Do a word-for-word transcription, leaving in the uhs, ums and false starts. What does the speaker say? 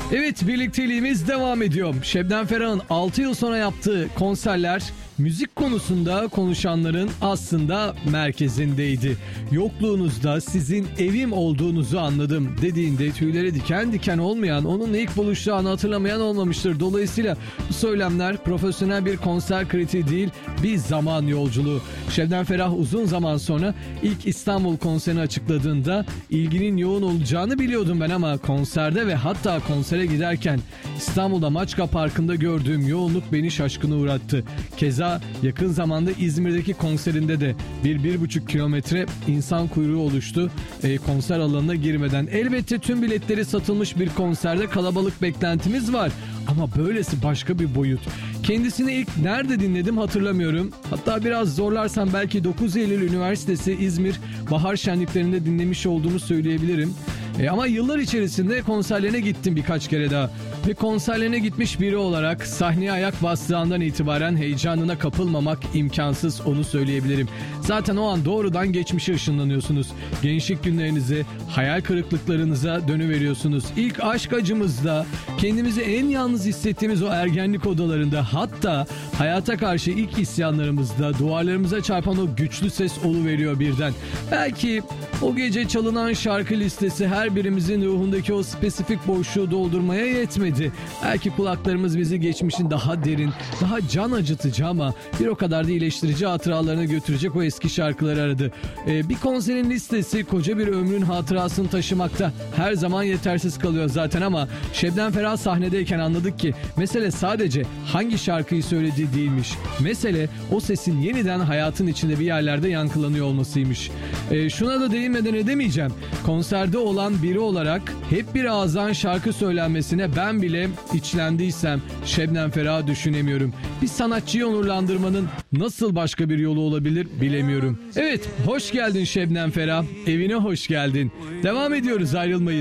Evet, birlikteliğimiz devam ediyor. Şebnem Ferah'ın altı yıl sonra yaptığı konserler müzik konusunda konuşanların aslında merkezindeydi. Yokluğunuzda sizin evim olduğunuzu anladım dediğinde tüyleri diken diken olmayan, onunla ilk buluşacağını hatırlamayan olmamıştır. Dolayısıyla bu söylemler profesyonel bir konser kritiği değil, bir zaman yolculuğu. Şebnem Ferah uzun zaman sonra ilk İstanbul konserini açıkladığında ilginin yoğun olacağını biliyordum ben, ama konserde ve hatta konsere giderken İstanbul'da Maçka Parkı'nda gördüğüm yoğunluk beni şaşkına uğrattı. Keza yakın zamanda İzmir'deki konserinde de bir bir buçuk kilometre insan kuyruğu oluştu e, konser alanına girmeden. Elbette tüm biletleri satılmış bir konserde kalabalık beklentimiz var. Ama böylesi başka bir boyut. Kendisini ilk nerede dinledim hatırlamıyorum. Hatta biraz zorlarsam belki dokuz Eylül Üniversitesi İzmir Bahar Şenliklerinde dinlemiş olduğumu söyleyebilirim. E ama yıllar içerisinde konserlerine gittim birkaç kere daha. Ve konserlerine gitmiş biri olarak sahneye ayak bastığı andan itibaren heyecanına kapılmamak imkansız, onu söyleyebilirim. Zaten o an doğrudan geçmişe ışınlanıyorsunuz. Gençlik günlerinize, hayal kırıklıklarınıza dönüveriyorsunuz. İlk aşk acımızda, kendimizi en yalnız hissettiğimiz o ergenlik odalarında, hatta hayata karşı ilk isyanlarımızda duvarlarımıza çarpan o güçlü ses oluveriyor birden. Belki o gece çalınan şarkı listesi her birimizin ruhundaki o spesifik boşluğu doldurmaya yetmedi. Belki kulaklarımız bizi geçmişin daha derin, daha can acıtıcı ama bir o kadar da iyileştirici hatıralarına götürecek o eski şarkıları aradı. Ee, bir konserin listesi koca bir ömrün hatırasını taşımakta her zaman yetersiz kalıyor zaten, ama Şebnem Ferah sahnedeyken anladık ki mesele sadece hangi şarkıyı söylediği değilmiş. Mesele o sesin yeniden hayatın içinde bir yerlerde yankılanıyor olmasıymış. Ee, şuna da değinmeden edemeyeceğim. Konserde olan biri olarak hep bir ağızdan şarkı söylenmesine ben bile içlendiysem Şebnem Ferah'ı düşünemiyorum. Bir sanatçıyı onurlandırmanın nasıl başka bir yolu olabilir bilemiyorum. Evet, hoş geldin Şebnem Ferah. Evine hoş geldin. Devam ediyoruz, ayrılmayın.